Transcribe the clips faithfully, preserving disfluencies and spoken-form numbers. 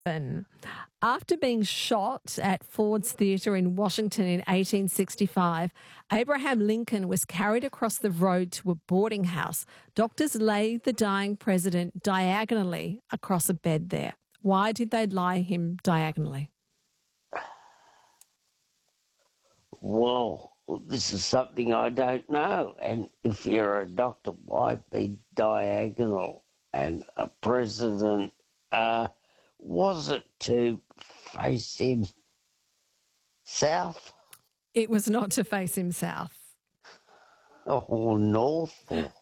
Seven. After being shot at Ford's Theatre in Washington in eighteen sixty-five, Abraham Lincoln was carried across the road to a boarding house. Doctors laid the dying president diagonally across a bed there. Why did they lie him diagonally? Well, this is something I don't know. And if you're a doctor, why be diagonal? And a president, uh, was it to face him south? It was not to face him south. Or north? Or...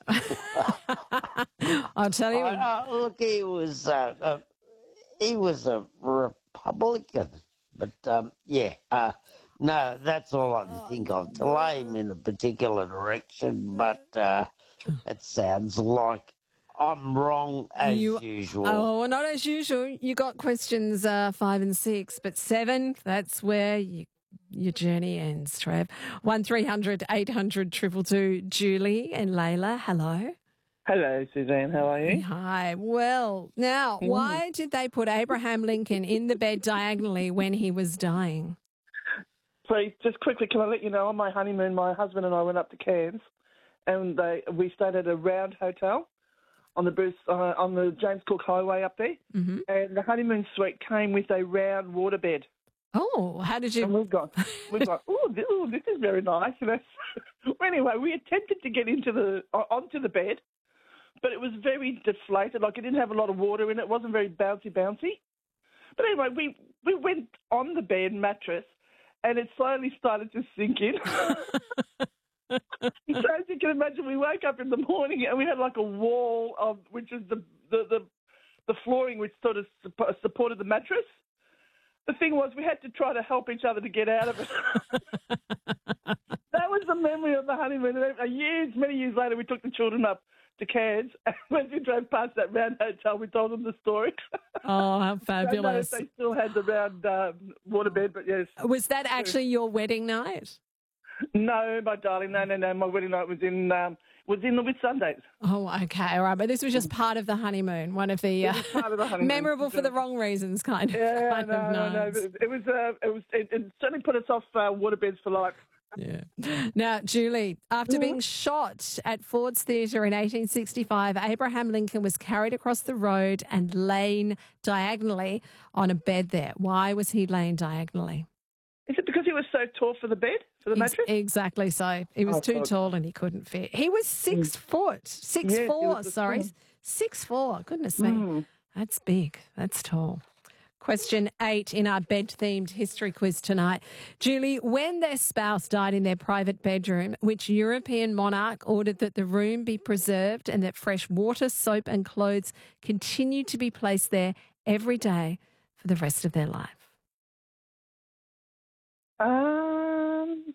I'll tell you. Uh, look, he was uh, uh, he was a Republican, but um, yeah, uh, no, that's all I can think of. To lay him in a particular direction, but uh, it sounds like I'm wrong as you, usual. Oh, well, not as usual. You got questions uh, five and six, but seven, that's where you, your journey ends, Trev. one three hundred eight hundred two two two. Julie and Layla, hello. Hello, Suzanne. How are you? Hi. Well, now, why did they put Abraham Lincoln in the bed diagonally when he was dying? So just quickly, can I let you know, on my honeymoon, my husband and I went up to Cairns, and they, we stayed at a Round Hotel on the Bruce, uh, on the James Cook Highway up there, mm-hmm. and the honeymoon suite came with a round waterbed. Oh, how did you? And we've got, we've got, oh, this, oh, this is very nice. You know? Anyway, we attempted to get into the uh, onto the bed, but it was very deflated. Like, it didn't have a lot of water in it. It wasn't very bouncy, bouncy. But anyway, we we went on the bed mattress, and it slowly started to sink in. So as you can imagine, we woke up in the morning and we had like a wall of, which is the the the, the flooring which sort of supported the mattress. The thing was, we had to try to help each other to get out of it. That was the memory of the honeymoon. And years, many years later, we took the children up to Cairns, and when we drove past that Round Hotel, we told them the story. Oh, how fabulous! They still had the round uh, waterbed, but yes. Was that actually your wedding night? No, my darling, no, no, no. My wedding night was in um, was in the Whitsundays. Oh, okay, all right. But this was just part of the honeymoon, one of the, uh, part of the honeymoon. memorable for the wrong reasons, kind of. Yeah, kind no, of no, no. It was, uh, it was, it, it certainly put us off uh, waterbeds for life. Yeah. Now, Julie, after being shot at Ford's Theatre in eighteen sixty-five, Abraham Lincoln was carried across the road and lain diagonally on a bed there. Why was he laying diagonally? Is it because he was so tall for the bed, for the Ex- mattress? Exactly so. He was oh, too God. tall and he couldn't fit. He was six mm. foot, six yes, four, sorry, tall. six four. Goodness me, mm. that's big. That's tall. Question eight in our bed-themed history quiz tonight. Julie, when their spouse died in their private bedroom, which European monarch ordered that the room be preserved and that fresh water, soap and clothes continue to be placed there every day for the rest of their life? Um.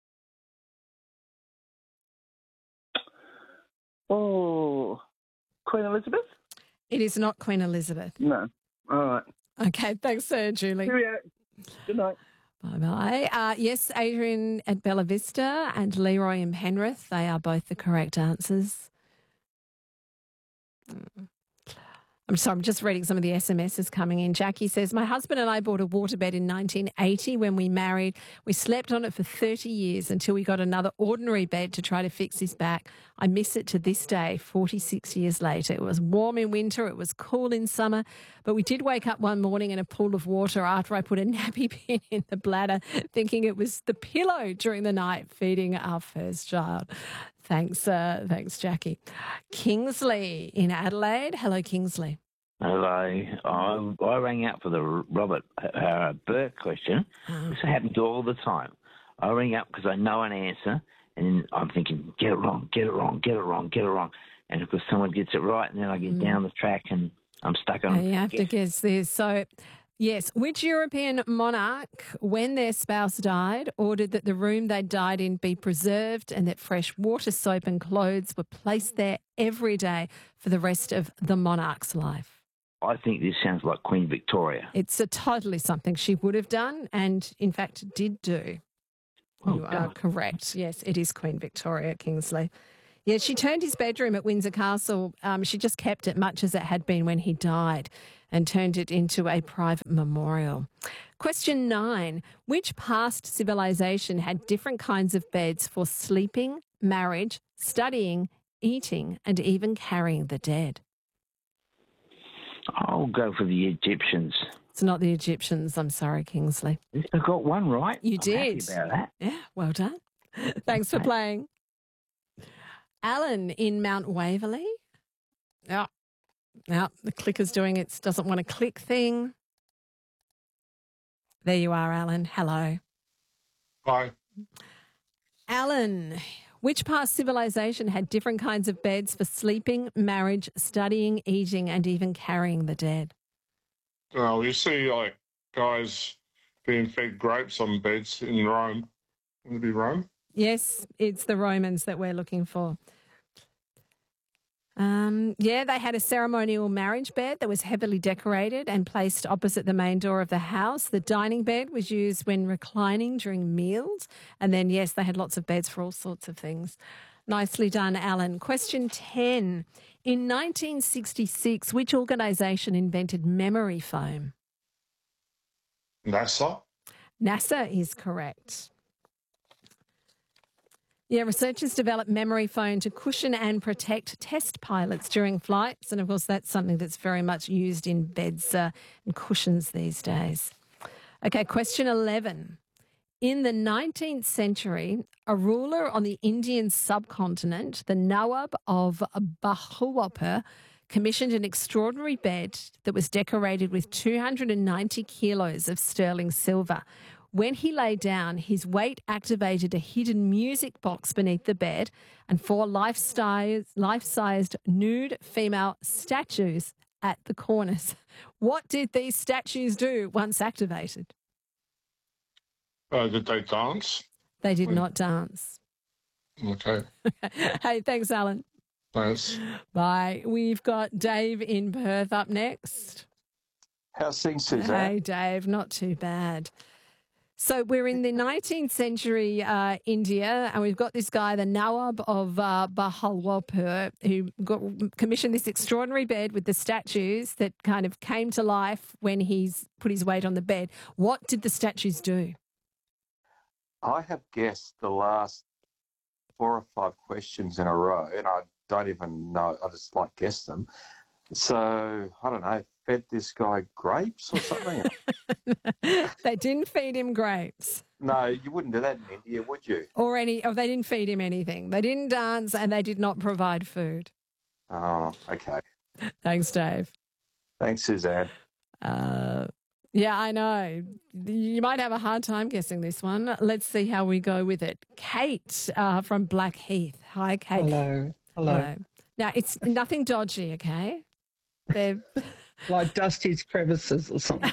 Oh, Queen Elizabeth? It is not Queen Elizabeth. No. All right. Okay, thanks, uh, Julie. Cheerio. Good night. Bye-bye. Uh, yes, Adrian at Bella Vista and Leroy in Penrith, they are both the correct answers. Mm. I'm sorry, I'm just reading some of the S M Ses coming in. Jackie says, my husband and I bought a waterbed in nineteen eighty when we married. We slept on it for thirty years until we got another ordinary bed to try to fix his back. I miss it to this day, forty-six years later. It was warm in winter, it was cool in summer, but we did wake up one morning in a pool of water after I put a nappy pin in the bladder, thinking it was the pillow during the night feeding our first child. Thanks, uh, thanks, Jackie. Kingsley in Adelaide. Hello, Kingsley. Hello. I, I rang out for the Robert uh, Burke question. Oh. This happens all the time. I ring up because I know an answer, and I'm thinking, get it wrong, get it wrong, get it wrong, get it wrong. And of course, someone gets it right, and then I get mm. down the track, and I'm stuck on. You have to guess this. So, yes, which European monarch, when their spouse died, ordered that the room they died in be preserved and that fresh water, soap and clothes were placed there every day for the rest of the monarch's life? I think this sounds like Queen Victoria. It's a totally something she would have done and, in fact, did do. Oh, you are God. correct. Yes, it is Queen Victoria, Kingsley. Yeah, she turned his bedroom at Windsor Castle. Um, she just kept it much as it had been when he died. and turned it into a private memorial. Question nine. Which past civilization had different kinds of beds for sleeping, marriage, studying, eating, and even carrying the dead? I'll go for the Egyptians. It's not the Egyptians. I'm sorry, Kingsley. I got one right. You I'm did. happy about that. Yeah, well done. Thanks for playing. Alan in Mount Waverley. Yeah. Now the clicker's doing its doesn't want to click thing. There you are, Alan. Hello. Hi. Alan, which past civilization had different kinds of beds for sleeping, marriage, studying, eating, and even carrying the dead? Well, you see, like, guys being fed grapes on beds in Rome. Would it be Rome? Yes, it's the Romans that we're looking for. Um, yeah, they had a ceremonial marriage bed that was heavily decorated and placed opposite the main door of the house. The dining bed was used when reclining during meals. And then, yes, they had lots of beds for all sorts of things. Nicely done, Alan. Question ten. In nineteen sixty-six, which organisation invented memory foam? NASA? NASA is correct. Yeah, researchers developed memory foam to cushion and protect test pilots during flights. And, of course, that's something that's very much used in beds uh, and cushions these days. Okay, question eleven. In the nineteenth century, a ruler on the Indian subcontinent, the Nawab of Bahawalpur, commissioned an extraordinary bed that was decorated with two hundred ninety kilos of sterling silver. When he lay down, his weight activated a hidden music box beneath the bed and four life-size, life-sized nude female statues at the corners. What did these statues do once activated? Uh, did they dance? They did not dance. Okay. Hey, thanks, Alan. Thanks. Bye. We've got Dave in Perth up next. How's things, Suzanne? Hey, Dave. Not too bad. So we're in the nineteenth century uh, India, and we've got this guy, the Nawab of uh, Bahawalpur, who got, commissioned this extraordinary bed with the statues that kind of came to life when he's put his weight on the bed. What did the statues do? I have guessed the last four or five questions in a row, and I don't even know. I just like guess them. So I don't know. Fed this guy grapes or something? They didn't feed him grapes. No, you wouldn't do that in India, would you? Or any, or they didn't feed him anything. They didn't dance and they did not provide food. Oh, okay. Thanks, Dave. Thanks, Suzanne. Uh, yeah, I know. You might have a hard time guessing this one. Let's see how we go with it. Kate uh, from Blackheath. Hi, Kate. Hello. Hello. Hello. Now, it's nothing dodgy, okay? They're... Like Dusty's crevices or something.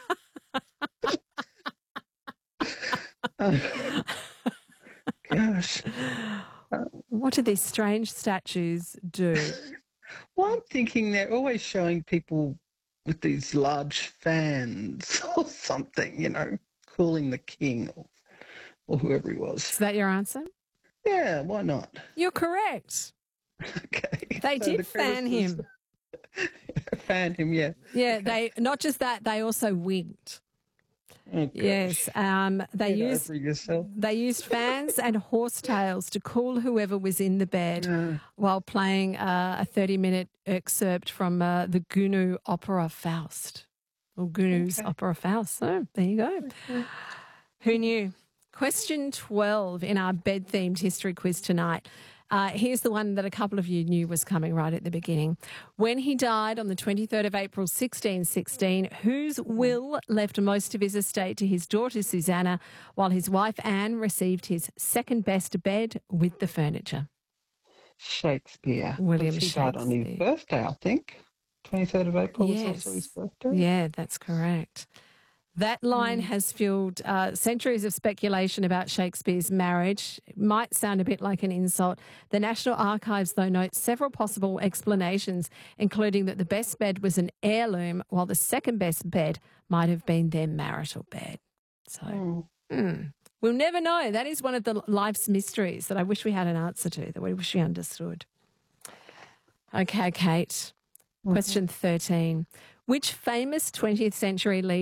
Oh, gosh. What do these strange statues do? Well, I'm thinking they're always showing people with these large fans or something, you know, cooling the king or, or whoever he was. Is that your answer? Yeah, why not? You're correct. Okay. They So did the fan crevices- him. Fan him, yeah. Yeah, they not just that, they also winked. Oh, gosh. Yes, um, they Get used over yourself. they used fans and horsetails to cool whoever was in the bed Uh, while playing uh, a thirty-minute excerpt from uh, the Gnu opera Faust, or Gnu's Okay. opera Faust. So there you go. Who knew? Question twelve in our bed-themed history quiz tonight. Uh, here's the one that a couple of you knew was coming right at the beginning. When he died on the twenty-third of April, sixteen sixteen, whose will left most of his estate to his daughter Susanna, while his wife Anne received his second best bed with the furniture? Shakespeare. William He died on his Shakespeare. birthday, I think. twenty-third of April was also his Yes. birthday. Yeah, that's correct. That line Mm. has fueled uh, centuries of speculation about Shakespeare's marriage. It might sound a bit like an insult. The National Archives, though, notes several possible explanations, including that the best bed was an heirloom, while the second best bed might have been their marital bed. So, Mm. hmm, we'll never know. That is one of the life's mysteries that I wish we had an answer to, that we wish we understood. Okay, Kate. Question thirteen. Which famous twentieth century leader